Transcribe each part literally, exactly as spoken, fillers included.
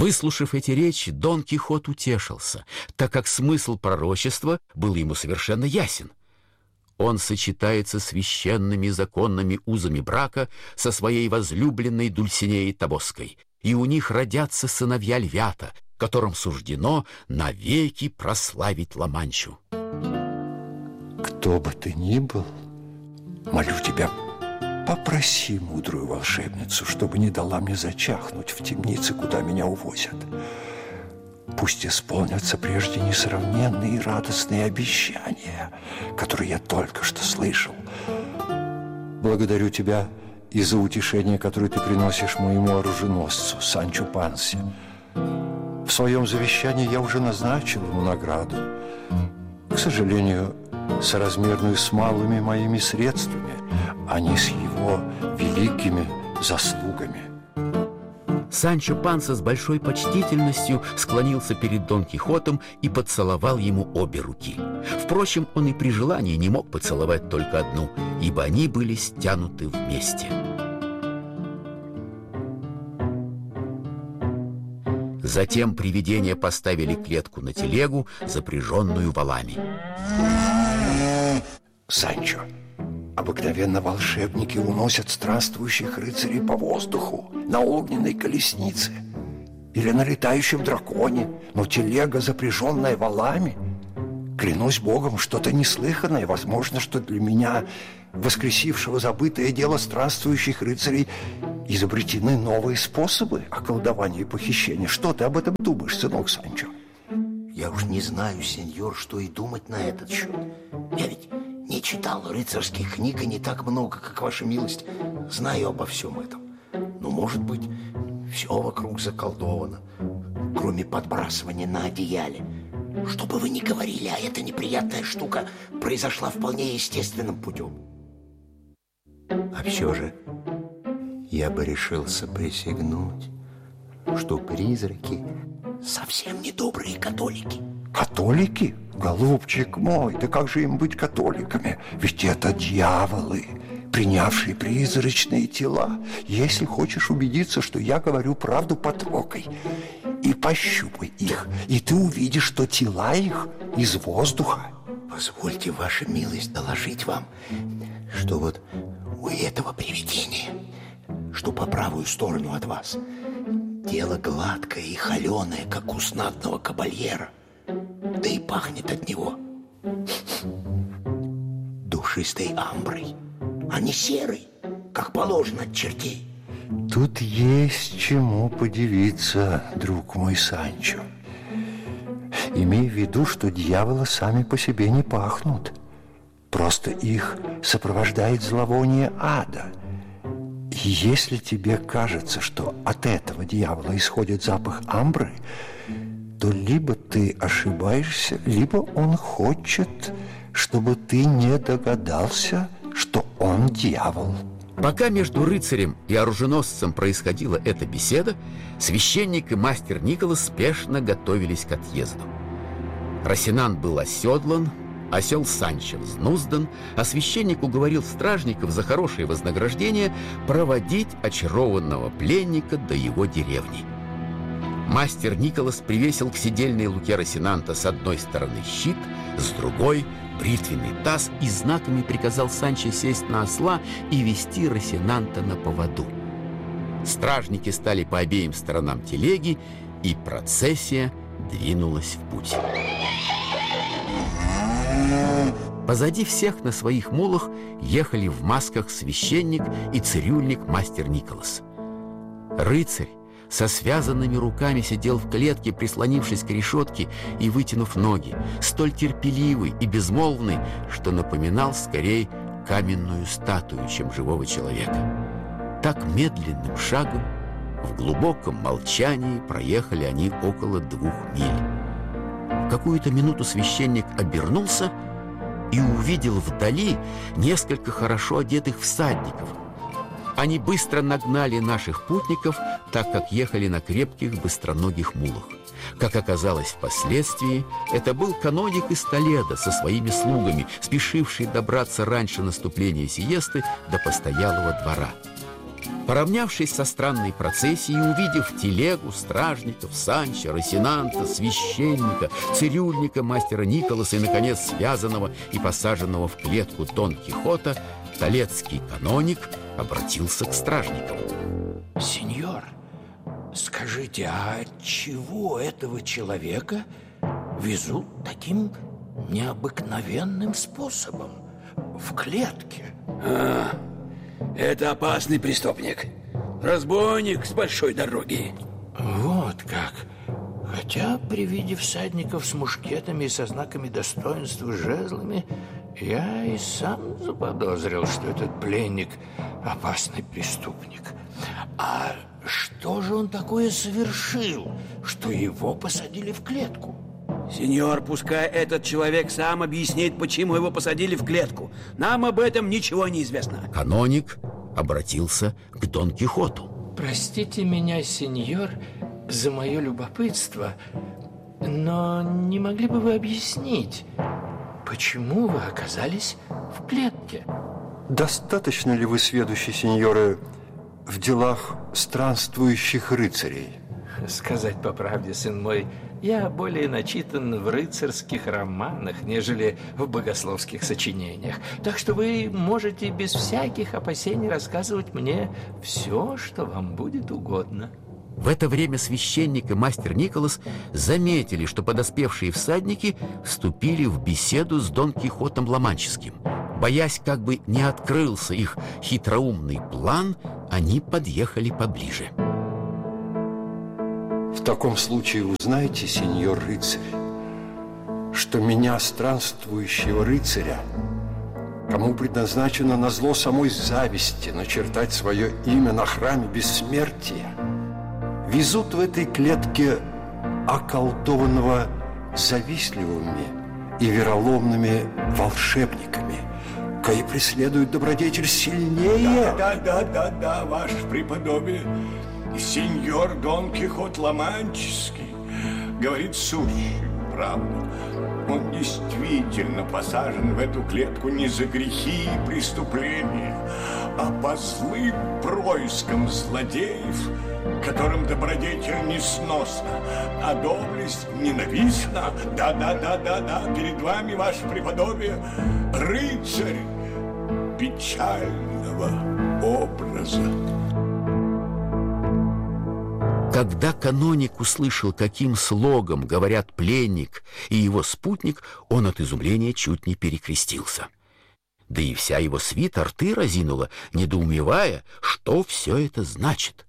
Выслушав эти речи, Дон Кихот утешился, так как смысл пророчества был ему совершенно ясен. Он сочетается священными законными узами брака со своей возлюбленной Дульсинеей Тобосской, и у них родятся сыновья Львята, которым суждено навеки прославить Ла-Манчу. Кто бы ты ни был, молю тебя, попроси мудрую волшебницу, чтобы не дала мне зачахнуть в темнице, куда меня увозят. Пусть исполнятся прежде несравненные и радостные обещания, которые я только что слышал. Благодарю тебя и за утешение, которое ты приносишь моему оруженосцу Санчо Пансе. В своем завещании я уже назначил ему награду, к сожалению, соразмерную с малыми моими средствами, а не с его великими заслугами. Санчо Панса с большой почтительностью склонился перед Дон Кихотом и поцеловал ему обе руки. Впрочем, он и при желании не мог поцеловать только одну, ибо они были стянуты вместе. Затем привидения поставили клетку на телегу, запряженную волами. Санчо, обыкновенно волшебники уносят странствующих рыцарей по воздуху на огненной колеснице или на летающем драконе, но телега, запряженная волами, клянусь Богом, что-то неслыханное. Возможно, что для меня, воскресившего забытое дело странствующих рыцарей, изобретены новые способы околдования и похищения. Что ты об этом думаешь, сынок Санчо? Я уж не знаю, сеньор, что и думать на этот счет. Я ведь не читал рыцарских книг и не так много, как ваша милость, знаю обо всем этом. Но, может быть, все вокруг заколдовано, кроме подбрасывания на одеяле. Что бы вы ни говорили, а эта неприятная штука произошла вполне естественным путем. А все же я бы решился присягнуть, что призраки совсем не добрые католики. Католики? Голубчик мой, да как же им быть католиками? Ведь это дьяволы, принявшие призрачные тела. Если хочешь убедиться, что я говорю правду, потрогай и пощупай их, и ты увидишь, что тела их из воздуха. Позвольте, ваша милость, доложить вам, что вот у этого привидения, что по правую сторону от вас, тело гладкое и холеное, как у знатного кабальера, да и пахнет от него душистой амброй, а не серой, как положено от чертей. Тут есть чему подивиться, друг мой Санчо. Имей в виду, что дьяволы сами по себе не пахнут. Просто их сопровождает зловоние ада. И если тебе кажется, что от этого дьявола исходит запах амбры, то либо ты ошибаешься, либо он хочет, чтобы ты не догадался, что он дьявол. Пока между рыцарем и оруженосцем происходила эта беседа, священник и мастер Николас спешно готовились к отъезду. Росинант был оседлан, осел Санчо взнуздан, а священник уговорил стражников за хорошее вознаграждение проводить очарованного пленника до его деревни. Мастер Николас привесил к седельной луке Росинанта с одной стороны щит, с другой — бритвенный таз, и знаками приказал Санчо сесть на осла и вести Росинанта на поводу. Стражники стали по обеим сторонам телеги, и процессия двинулась в путь. Позади всех на своих мулах ехали в масках священник и цирюльник мастер Николас. Рыцарь со связанными руками сидел в клетке, прислонившись к решетке и вытянув ноги, столь терпеливый и безмолвный, что напоминал скорее каменную статую, чем живого человека. Так медленным шагом, в глубоком молчании проехали они около двух миль. В какую-то минуту священник обернулся и увидел вдали несколько хорошо одетых всадников. Они быстро нагнали наших путников, так как ехали на крепких быстроногих мулах. Как оказалось впоследствии, это был каноник из Толедо со своими слугами, спешивший добраться раньше наступления сиесты до постоялого двора. Поравнявшись со странной процессией и увидев телегу, стражников, Санчо, Росинанта, священника, цирюльника, мастера Николаса и, наконец, связанного и посаженного в клетку Дон Кихота, толецкий каноник обратился к стражникам. Сеньор, скажите, а отчего этого человека везут таким необыкновенным способом в клетке? А, это опасный преступник. Разбойник с большой дороги. Вот как. Хотя при виде всадников с мушкетами и со знаками достоинства жезлами я и сам заподозрил, что этот пленник опасный преступник. А что же он такое совершил, что его посадили в клетку? Сеньор, пускай этот человек сам объяснит, почему его посадили в клетку. Нам об этом ничего не известно. Каноник обратился к Дон Кихоту. Простите меня, сеньор, за мое любопытство, но не могли бы вы объяснить, почему вы оказались в клетке? Достаточно ли вы сведущи, сеньоры, в делах странствующих рыцарей? Сказать по правде, сын мой, я более начитан в рыцарских романах, нежели в богословских сочинениях. Так что вы можете без всяких опасений рассказывать мне все, что вам будет угодно. В это время священник и мастер Николас заметили, что подоспевшие всадники вступили в беседу с Дон Кихотом Ла-Манческим. Боясь, как бы не открылся их хитроумный план, они подъехали поближе. В таком случае узнаете, сеньор рыцарь, что меня, странствующего рыцаря, кому предназначено назло самой зависти начертать свое имя на храме бессмертия, везут в этой клетке околдованного завистливыми и вероломными волшебниками, кои преследуют добродетель сильнее. Да, да, да, да, да, ваше преподобие. Сеньор Дон Кихот Ла-Манческий говорит сущую правду. Он действительно посажен в эту клетку не за грехи и преступления, а по злым проискам злодеев, которым добродетель несносна, а доблесть ненавистна. Да-да-да-да-да, перед вами, ваше преподобие, рыцарь печального образа. Когда каноник услышал, каким слогом говорят пленник и его спутник, он от изумления чуть не перекрестился. Да и вся его свита рты разинула, недоумевая, что все это значит.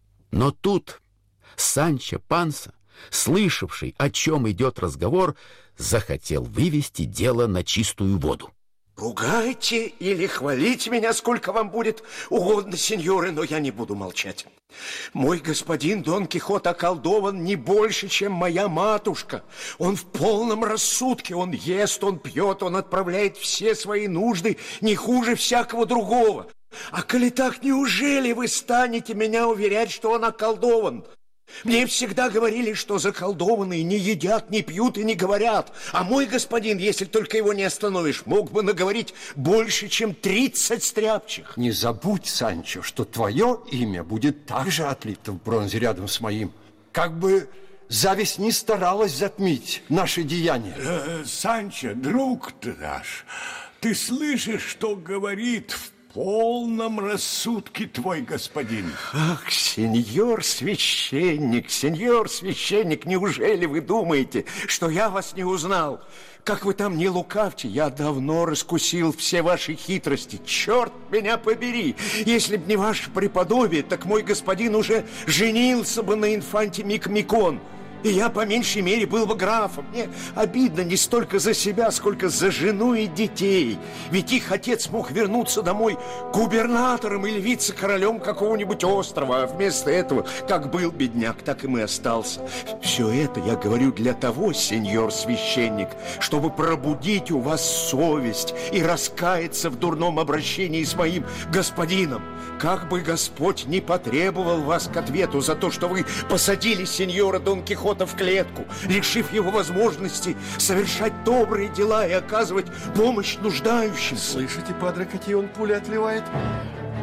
Но тут Санчо Панса, слышавший, о чем идет разговор, захотел вывести дело на чистую воду. Ругайте или хвалите меня, сколько вам будет угодно, сеньоры, но я не буду молчать. Мой господин Дон Кихот околдован не больше, чем моя матушка. Он в полном рассудке, он ест, он пьет, он отправляет все свои нужды не хуже всякого другого. А коли так, неужели вы станете меня уверять, что он околдован? Мне всегда говорили, что заколдованные не едят, не пьют и не говорят. А мой господин, если только его не остановишь, мог бы наговорить больше, чем тридцать стряпчих. Не забудь, Санчо, что твое имя будет также отлито в бронзе рядом с моим. Как бы зависть не старалась затмить наши деяния. Э, Санчо, друг ты наш, ты слышишь, что говорит в полном рассудке твой господин? Ах, сеньор священник, сеньор священник, неужели вы думаете, что я вас не узнал? Как вы там не лукавьте, я давно раскусил все ваши хитрости. Черт меня побери! Если б не ваше преподобие, так мой господин уже женился бы на инфанте Мик-Микон. И я, по меньшей мере, был бы графом. Мне обидно не столько за себя, сколько за жену и детей. Ведь их отец мог вернуться домой губернатором или вице-королем какого-нибудь острова. А вместо этого, как был бедняк, так и мы остался. Все это я говорю для того, сеньор священник, чтобы пробудить у вас совесть и раскаяться в дурном обращении с моим господином. Как бы Господь не потребовал вас к ответу за то, что вы посадили сеньора Дон Кихота в клетку, лишив его возможности совершать добрые дела и оказывать помощь нуждающимся. Слышите, падре, какие он пули отливает?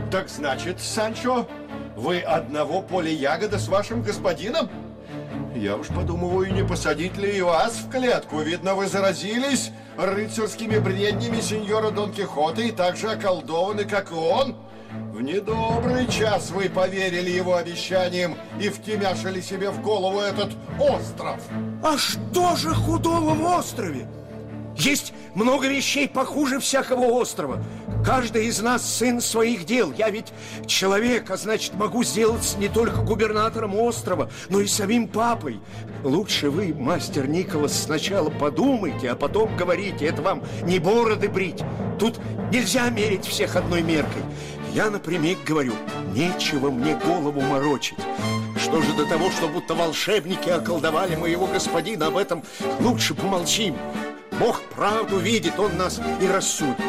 Так значит, Санчо, вы одного поля ягода с вашим господином? Я уж подумываю, не посадить ли и вас в клетку. Видно, вы заразились рыцарскими бреднями сеньора Дон Кихота и так же околдованы, как и он. В недобрый час вы поверили его обещаниям и втемяшили себе в голову этот остров. А что же худого в острове? Есть много вещей похуже всякого острова. Каждый из нас сын своих дел. Я ведь человек, а значит, могу сделаться не только губернатором острова, но и самим папой. Лучше вы, мастер Николас, сначала подумайте, а потом говорите. Это вам не бороды брить. Тут нельзя мерить всех одной меркой. Я напрямик говорю, нечего мне голову морочить. Что же до того, что будто волшебники околдовали моего господина, об этом лучше помолчим. Бог правду видит, он нас и рассудит.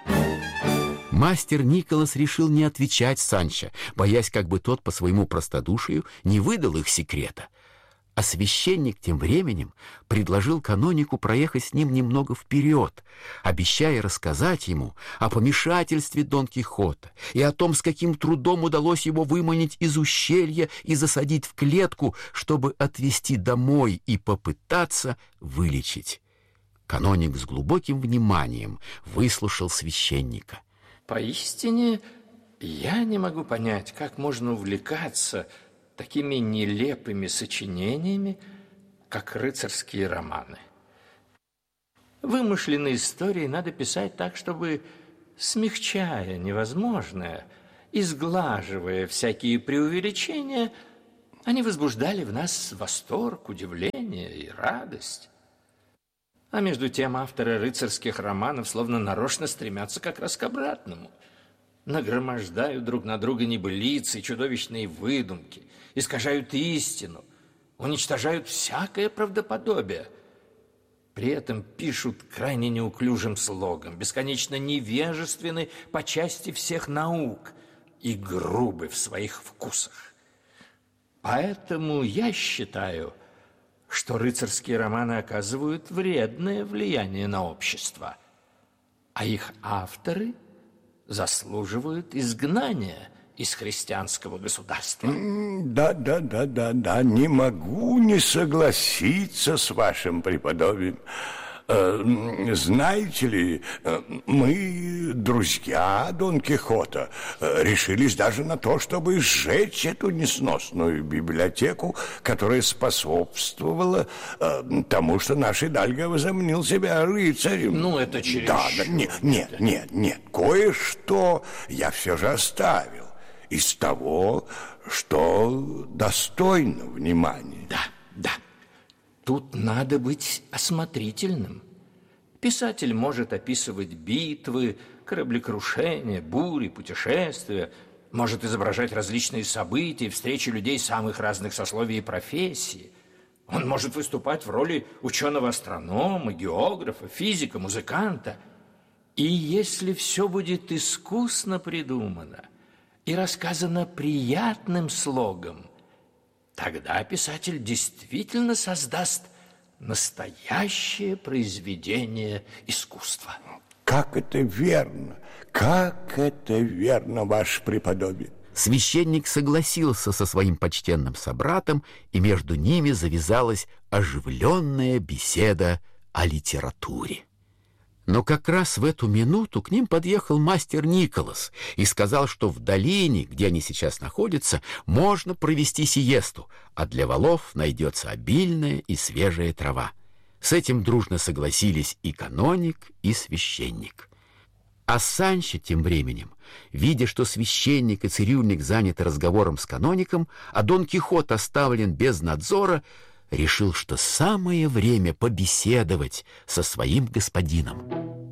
Мастер Николас решил не отвечать Санчо, боясь, как бы тот по своему простодушию не выдал их секрета. А священник тем временем предложил канонику проехать с ним немного вперед, обещая рассказать ему о помешательстве Дон Кихота и о том, с каким трудом удалось его выманить из ущелья и засадить в клетку, чтобы отвезти домой и попытаться вылечить. Каноник с глубоким вниманием выслушал священника. Поистине, я не могу понять, как можно увлекаться такими нелепыми сочинениями, как рыцарские романы. Вымышленные истории надо писать так, чтобы, смягчая невозможное и сглаживая всякие преувеличения, они возбуждали в нас восторг, удивление и радость. А между тем авторы рыцарских романов словно нарочно стремятся как раз к обратному. Нагромождают друг на друга небылицы, чудовищные выдумки, искажают истину, уничтожают всякое правдоподобие. При этом пишут крайне неуклюжим слогом, бесконечно невежественны по части всех наук и грубы в своих вкусах. Поэтому я считаю, что рыцарские романы оказывают вредное влияние на общество, а их авторы заслуживают изгнания из христианского государства. Да, да, да, да, да, не могу не согласиться с вашим преподобием. Знаете ли, мы, друзья Дон Кихота, решились даже на то, чтобы сжечь эту несносную библиотеку, которая способствовала тому, что наш Идальго возомнил себя рыцарем. Ну, это чересчур. Да, да, нет, нет, нет, нет, кое-что я все же оставил из того, что достойно внимания. Да, да. Тут надо быть осмотрительным. Писатель может описывать битвы, кораблекрушения, бури, путешествия, может изображать различные события, встречи людей самых разных сословий и профессий. Он может выступать в роли ученого-астронома, географа, физика, музыканта. И если все будет искусно придумано и рассказано приятным слогом, тогда писатель действительно создаст настоящее произведение искусства. Как это верно, как это верно, ваше преподобие. Священник согласился со своим почтенным собратом, и между ними завязалась оживленная беседа о литературе. Но как раз в эту минуту к ним подъехал мастер Николас и сказал, что в долине, где они сейчас находятся, можно провести сиесту, а для волов найдется обильная и свежая трава. С этим дружно согласились и каноник, и священник. А Санчо тем временем, видя, что священник и цирюльник заняты разговором с каноником, а Дон Кихот оставлен без надзора, решил, что самое время побеседовать со своим господином.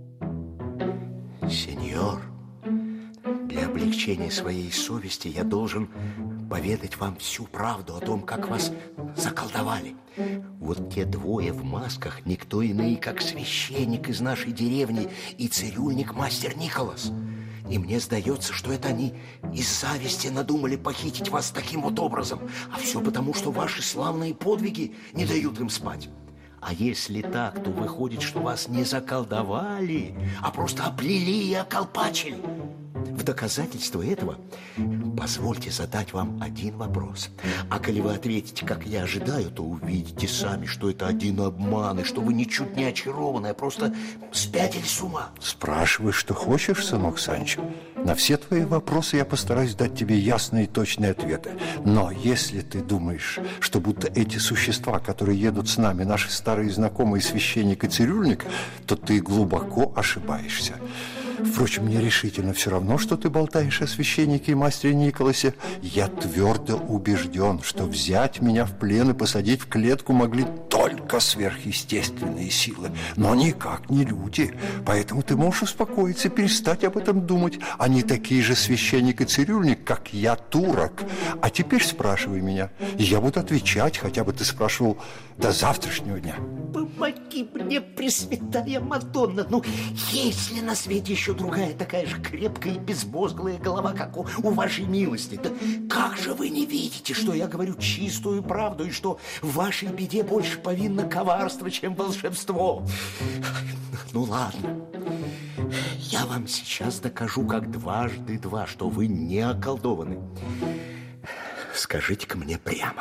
Сеньор, для облегчения своей совести я должен поведать вам всю правду о том, как вас заколдовали. Вот те двое в масках никто иные, как священник из нашей деревни и цирюльник мастер Николас. И мне сдается, что это они из зависти надумали похитить вас таким вот образом. А все потому, что ваши славные подвиги не дают им спать. А если так, то выходит, что вас не заколдовали, а просто оплели и околпачили. В доказательство этого позвольте задать вам один вопрос. А коли вы ответите, как я ожидаю, то увидите сами, что это один обман, и что вы ничуть не очарованы, а просто спятили с ума. Спрашивай, что хочешь, сынок Санчо. На все твои вопросы я постараюсь дать тебе ясные и точные ответы. Но если ты думаешь, что будто эти существа, которые едут с нами, наши старые знакомые священник и цирюльник, то ты глубоко ошибаешься. Впрочем, мне решительно все равно, что ты болтаешь о священнике и мастере Николасе. Я твердо убежден, что взять меня в плен и посадить в клетку могли только сверхъестественные силы, но никак не люди. Поэтому ты можешь успокоиться, перестать об этом думать. Они такие же священник и цирюльник, как я, турок. А теперь спрашивай меня, и я буду отвечать, хотя бы ты спрашивал до завтрашнего дня. Помоги мне, Пресвятая Мадонна. Ну, есть ли на свете еще другая такая же крепкая и безмозглая голова, как у, у вашей милости? Да как же вы не видите, что я говорю чистую правду, и что в вашей беде больше повинно коварство, чем волшебство? Ну, ладно. Я вам сейчас докажу, как дважды два, что вы не околдованы. Скажите-ка мне прямо.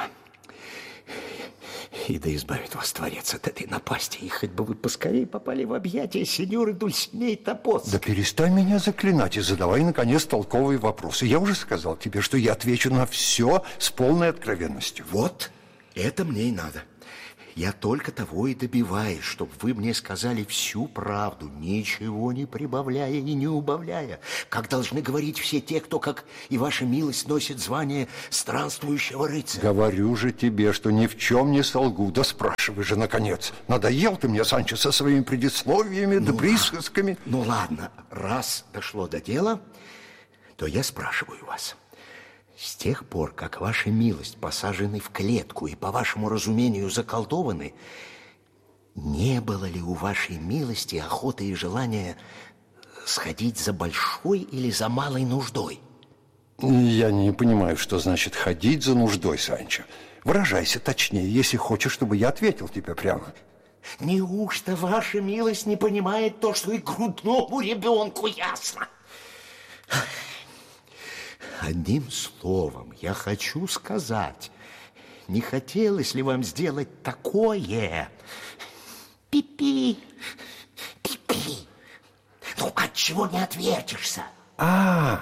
И да избавит вас Творец от этой напасти, и хоть бы вы поскорее попали в объятия сеньоры Дульсинеи Топоцкой. Да перестань меня заклинать и задавай, наконец, толковые вопросы. Я уже сказал тебе, что я отвечу на все с полной откровенностью. Вот, это мне и надо. Я только того и добиваюсь, чтобы вы мне сказали всю правду, ничего не прибавляя и не убавляя, как должны говорить все те, кто, как и ваша милость, носит звание странствующего рыцаря. Говорю же тебе, что ни в чем не солгу. Да спрашивай же, наконец. Надоел ты мне, Санчо, со своими предисловиями, ну, да присказками. Ну ладно, раз дошло до дела, то я спрашиваю вас. С тех пор, как ваша милость посажены в клетку и, по вашему разумению, заколдованы, не было ли у вашей милости охоты и желания сходить за большой или за малой нуждой? Я не понимаю, что значит ходить за нуждой, Санчо. Выражайся точнее, если хочешь, чтобы я ответил тебе прямо. Неужто ваша милость не понимает то, что и грудному ребенку ясно? Одним словом, я хочу сказать, не хотелось ли вам сделать такое? Пи-пи, пи-пи. Ну, отчего не отвертишься? А,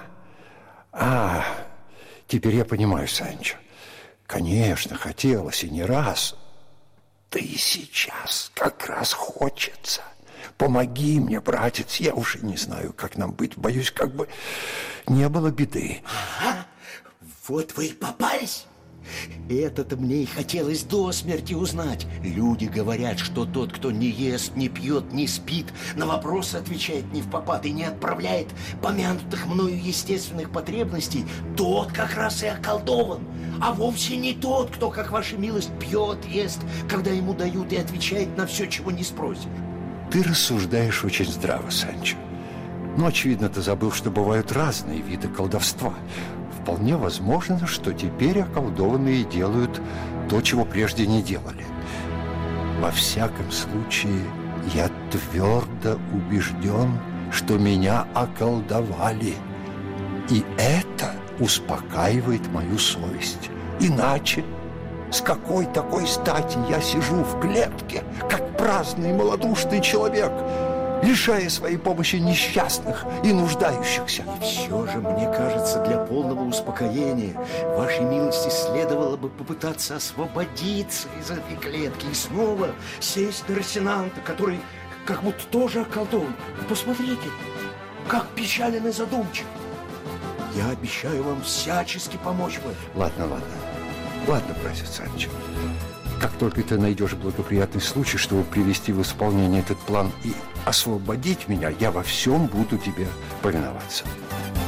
а, теперь я понимаю, Санчо. Конечно, хотелось и не раз. Да и сейчас как раз хочется. Помоги мне, братец, я уже не знаю, как нам быть. Боюсь, как бы не было беды. Ага, вот вы и попались. Это-то мне и хотелось до смерти узнать. Люди говорят, что тот, кто не ест, не пьет, не спит, на вопросы отвечает не впопад и не отправляет помянутых мною естественных потребностей, тот как раз и околдован. А вовсе не тот, кто, как ваша милость, пьет, ест, когда ему дают, и отвечает на все, чего не спросишь. Ты рассуждаешь очень здраво, Санчо. Но, очевидно, ты забыл, что бывают разные виды колдовства. Вполне возможно, что теперь околдованные делают то, чего прежде не делали. Во всяком случае, я твердо убежден, что меня околдовали. И это успокаивает мою совесть. Иначе... С какой такой стати я сижу в клетке, как праздный малодушный человек, лишая своей помощи несчастных и нуждающихся? И все же, мне кажется, для полного успокоения вашей милости следовало бы попытаться освободиться из этой клетки и снова сесть на Росинанта, который как будто тоже околдован. Посмотрите, как печален и задумчив. Я обещаю вам всячески помочь в этом. Ладно, ладно. Ладно, братец Санчо, как только ты найдешь благоприятный случай, чтобы привести в исполнение этот план и освободить меня, я во всем буду тебе повиноваться.